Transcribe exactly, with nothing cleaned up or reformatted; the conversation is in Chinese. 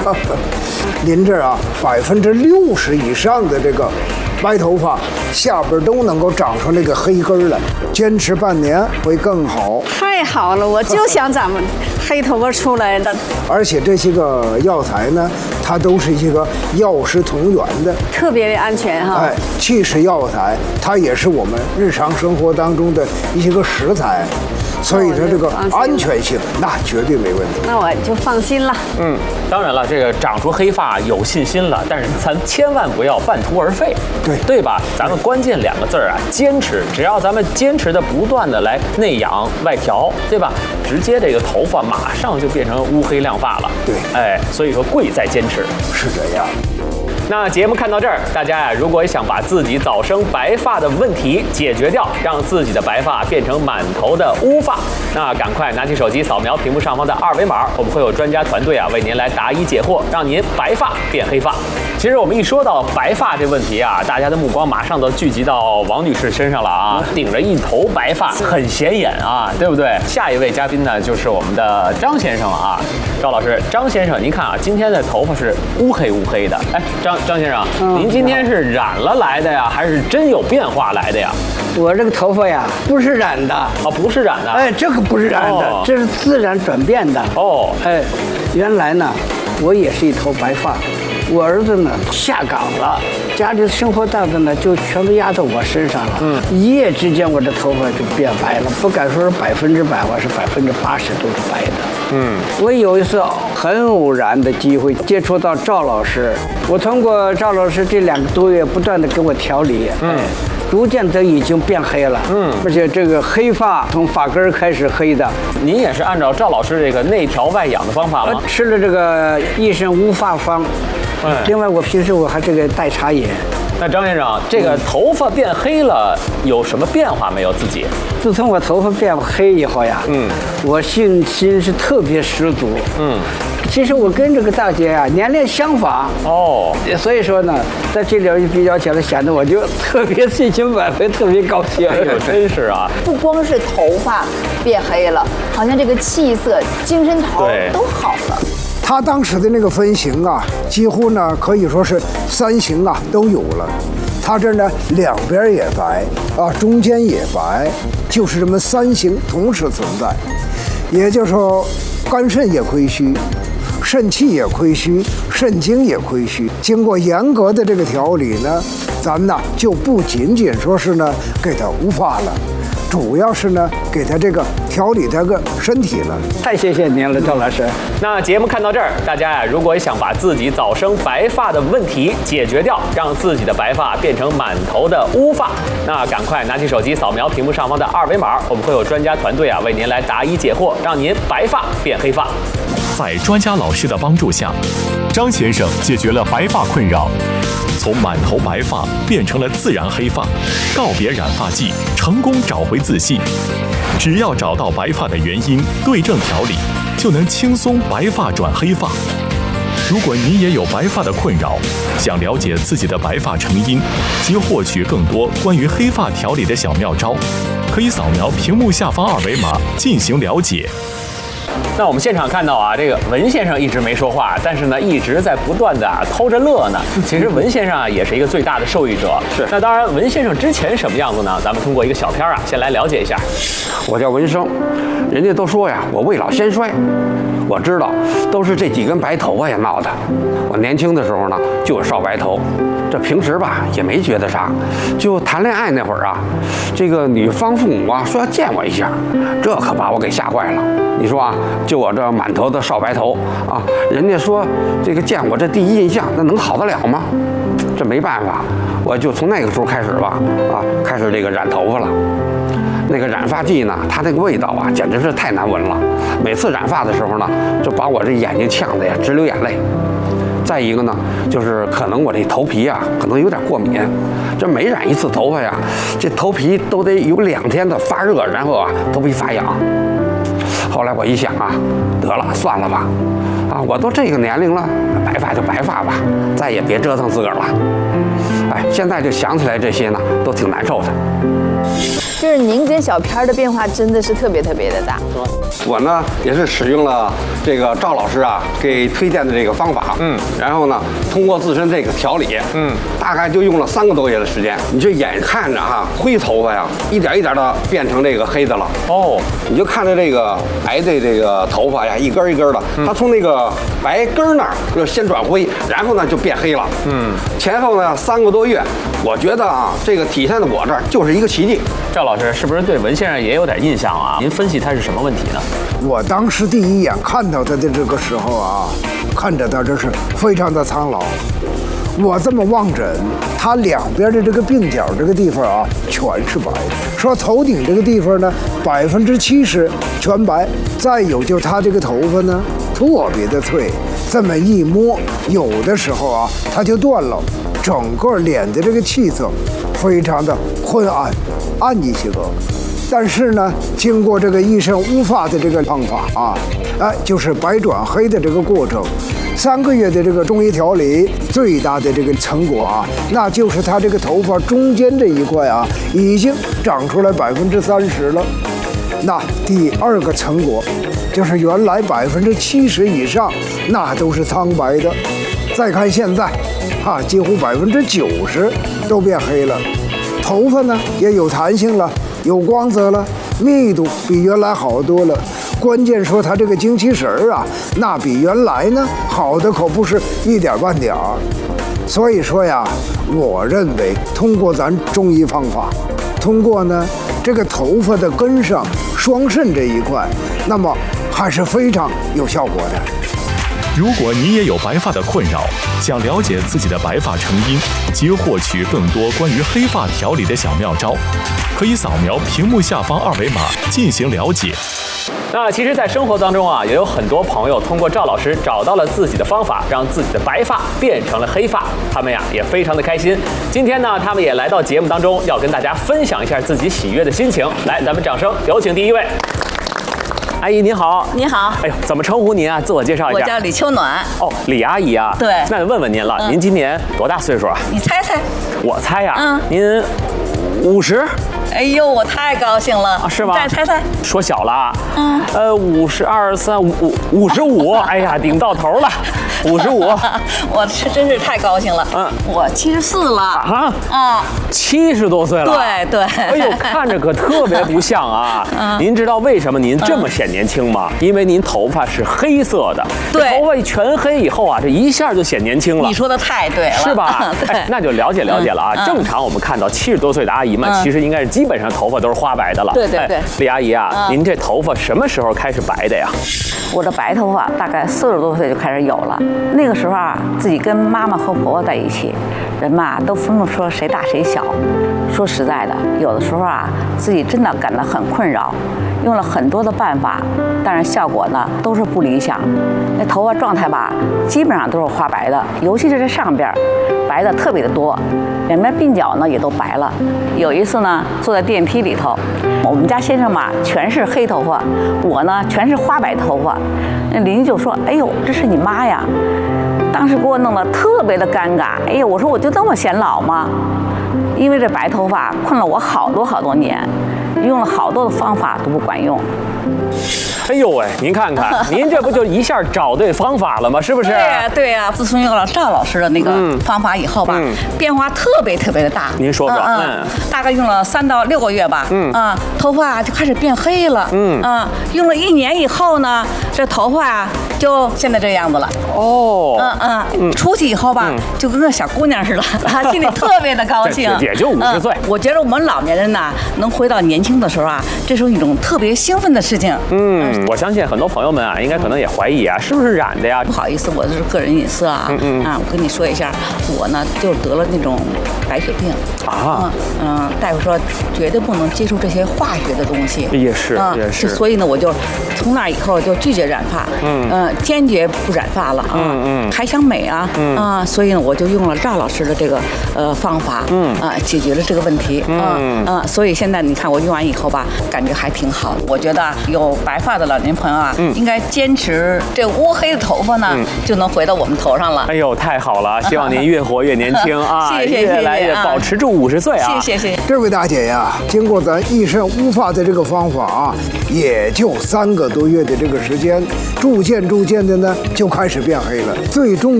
您这啊，百分之六十以上的这个白头发下边都能够长出那个黑根来，坚持半年会更好。 太好了，我就想咱们黑头发出来的。 而且这些个药材呢，它都是一个药食同源的， 特别的安全哈。 哎，既是药材，它也是我们日常生活当中的一些个食材。所以说这个安全性那绝对没问题， 那我就放心了。 嗯，当然了，这个长出黑发有信心了，但是咱千万不要半途而废， 对对吧？咱们关键两个字儿啊，坚持。只要咱们坚持的不断的来内养外调，对吧？直接这个头发马上就变成乌黑亮发了。 对， 哎，所以说贵在坚持， 是这样。 那节目看到这儿，大家呀，如果想把自己早生白发的问题解决掉，让自己的白发变成满头的乌发，那赶快拿起手机扫描屏幕上方的二维码，我们会有专家团队啊为您来答疑解惑，让您白发变黑发。其实我们一说到白发这问题啊，大家的目光马上都聚集到王女士身上了啊，顶着一头白发，很显眼啊，对不对？下一位嘉宾呢，就是我们的张先生了啊，赵老师，张先生，您看啊，今天的头发是乌黑乌黑的，哎，张张先生， 嗯、 您今天是染了来的呀，还是真有变化来的呀？ 我这个头发呀，不是染的啊、 哦，不是染的， 哎，这个不是染的，哦、这是自然转变的。 哦， 哎，原来呢，我也是一头白发。我儿子呢下岗了，家里生活大的呢就全都压到我身上了。嗯，一夜之间我这头发就变白了，不敢说是百分之百，我是百分之八十都是白的。嗯，我有一次很偶然的机会接触到赵老师，我通过赵老师这两个多月不断的给我调理，嗯，逐渐的已经变黑了。嗯，而且这个黑发从发根开始黑的。 您也是按照赵老师这个内调外养的方法吗？ 呃、吃了这个益生无发方。嗯，另外我平时我还这个代茶饮。 那张先生，这个头发变黑了，有什么变化没有？自己？ 自从我头发变黑以后呀，嗯，我信心是特别十足。嗯，其实我跟这个大姐啊年龄相仿哦，所以说呢，在这里一比较起来，显得我就特别信心满分，特别高兴。 哎呦，真是啊！ 不光是头发变黑了，好像这个气色、精神头都好了。 他当时的那个分型啊，几乎呢可以说是三型啊都有了。他这呢两边也白啊，中间也白，就是这么三型同时存在。也就是说，肝肾也亏虚，肾气也亏虚，肾精也亏虚。经过严格的这个调理呢，咱呢就不仅仅说是呢给他无发了。主要是呢，给他这个调理这个身体了。 太谢谢您了，赵老师。 那节目看到这儿，大家呀，如果想把自己早生白发的问题解决掉，让自己的白发变成满头的乌发，那赶快拿起手机扫描屏幕上方的二维码，我们会有专家团队啊为您来答疑解惑，让您白发变黑发。 在专家老师的帮助下，张先生解决了白发困扰，从满头白发变成了自然黑发，告别染发剂，成功找回自信。只要找到白发的原因，对症调理，就能轻松白发转黑发。如果你也有白发的困扰，想了解自己的白发成因及获取更多关于黑发调理的小妙招，可以扫描屏幕下方二维码进行了解。 那我们现场看到啊，这个文先生一直没说话，但是呢，一直在不断的、啊、偷着乐呢。其实文先生啊，也是一个最大的受益者。是。那当然，文先生之前什么样子呢？咱们通过一个小片啊，先来了解一下。 我叫文生，人家都说呀，我未老先衰。我知道，都是这几根白头发呀闹的。我年轻的时候呢，就有少白头，这平时吧也没觉得啥。就谈恋爱那会儿啊，这个女方父母啊说要见我一下，这可把我给吓坏了。你说啊，就我这满头的少白头啊，人家说这个见我这第一印象，那能好得了吗？这没办法，我就从那个时候开始吧，啊，开始这个染头发了。那个染发剂呢，它那个味道啊，简直是太难闻了。每次染发的时候呢，就把我这眼睛呛得呀直流眼泪。再一个呢，就是可能我这头皮啊，可能有点过敏。这每染一次头发呀，这头皮都得有两天的发热，然后啊，头皮发痒。后来我一想啊，得了，算了吧，啊，我都这个年龄了，白发就白发吧，再也别折腾自个儿了。哎，现在就想起来这些呢，都挺难受的。 就是您跟小片儿的变化真的是特别特别的大。 我呢也是使用了这个赵老师啊给推荐的这个方法，嗯，然后呢通过自身这个调理，嗯，大概就用了三个多月的时间，你就眼看着哈灰头发呀一点一点的变成这个黑的了。哦，你就看着这个白的这个头发呀一根一根的，它从那个白根那儿就先转灰，然后呢就变黑了。嗯，前后呢三个多月，我觉得啊这个体现在我这儿就是一个奇迹。 赵老师是不是对文先生也有点印象啊？您分析他是什么问题呢？ 我当时第一眼看到他的这个时候啊，看着他这是非常的苍老。我这么望诊，他两边的这个鬓角这个地方啊，全是白的。说头顶这个地方呢，百分之七十全白。再有就他这个头发呢，特别的脆，这么一摸，有的时候啊，它就断了。整个脸的这个气色非常的昏暗，暗一些个。但是呢，经过这个一身乌发的这个方法啊，哎，就是白转黑的这个过程，三个月的这个中医调理，最大的这个成果啊，那就是他这个头发中间这一块啊，已经长出来百分之三十了。那第二个成果，就是原来百分之七十以上那都是苍白的，再看现在，哈、啊，几乎百分之九十都变黑了，头发呢也有弹性了。有光泽了，密度比原来好多了。关键说它这个精气神儿啊，那比原来呢好的可不是一点半点儿。所以说呀，我认为通过咱中医方法，通过呢这个头发的根上双肾这一块，那么还是非常有效果的。 如果你也有白发的困扰，想了解自己的白发成因及获取更多关于黑发调理的小妙招，可以扫描屏幕下方二维码进行了解。 那其实，在生活当中啊，也有很多朋友通过赵老师找到了自己的方法，让自己的白发变成了黑发，他们呀也非常的开心。今天呢，他们也来到节目当中，要跟大家分享一下自己喜悦的心情。来，咱们掌声有请第一位。阿姨您好， 你好， 哎呦，怎么称呼您啊？自我介绍一下。 我叫李秋暖。 哦，李阿姨啊。 对。 那就问问您了， 嗯、 您今年多大岁数啊？ 你猜猜。 我猜呀、啊， 嗯， 您五十。 哎呦，我太高兴了啊！是吗？ 再猜猜。 说小了。 嗯。 呃，五十二三五五五十五，哎呀，顶到头了。五十五， 我是真是太高兴了。嗯，我七十四了啊啊， 七十多岁了。 对对。 哎呦，看着可特别不像啊。嗯。您知道为什么您这么显年轻吗？因为您头发是黑色的。 对。 头发一全黑以后啊，这一下就显年轻了。 你说的太对了。 是吧？ 对。 那就了解了解了啊。正常我们看到七十多岁的阿姨们，其实应该是基本上头发都是花白的了。 对对对。 李阿姨啊，您这头发什么时候开始白的呀？ 我的白头发大概四十多岁就开始有了，那个时候啊，自己跟妈妈和婆婆在一起，人嘛都分不出谁大谁小。说实在的，有的时候啊，自己真的感到很困扰，用了很多的办法，但是效果呢都是不理想。那头发状态吧，基本上都是花白的，尤其是这上边，白的特别的多，两边鬓角呢也都白了。有一次呢，坐在电梯里头，我们家先生嘛全是黑头发，我呢全是花白头发。那邻居就说：“哎呦，这是你妈呀！”当时给我弄得特别的尴尬。哎呦，我说我就这么显老吗？因为这白头发困了我好多好多年，用了好多的方法都不管用。 哎呦喂，您看看，您这不就一下找对方法了吗？是不是？ 对呀、啊，对呀、啊。自从用了赵老师的那个方法以后吧，嗯、变化特别特别的大。 您说说， 嗯，嗯大概用了三到六个月吧，嗯啊，头发就开始变黑了，嗯啊，用了一年以后呢，这头发啊就现在这样子了。 哦， 嗯嗯，出去以后吧，就跟个小姑娘似的，啊，心里特别的高兴。 也就五十岁、 嗯。我觉得我们老年人呐，能回到年轻的时候啊，这是一种特别兴奋的事情。 嗯。我相信很多朋友们啊，应该可能也怀疑啊，是不是染的呀？ 不好意思，我这是个人隐私啊。嗯嗯啊，我跟你说一下，我呢就得了那种白血病啊。 嗯嗯，大夫说绝对不能接触这些化学的东西。 也是，也是。 所以呢，我就从那以后就拒绝染发，嗯嗯，坚决不染发了啊。嗯嗯。还想美啊，嗯啊，所以呢，我就用了赵老师的这个呃方法，嗯啊，解决了这个问题。嗯嗯。所以现在你看，我用完完以后吧，感觉还挺好的。我觉得有白发的老年朋友啊，嗯、应该坚持这乌黑的头发呢，嗯、就能回到我们头上了。 哎呦，太好了！希望您越活越年轻啊， 谢谢谢谢， 越来越保持住五十岁啊！ 谢谢谢谢。 这位大姐呀，经过咱益肾乌发的这个方法啊，也就三个多月的这个时间，逐渐逐渐的呢就开始变黑了。最重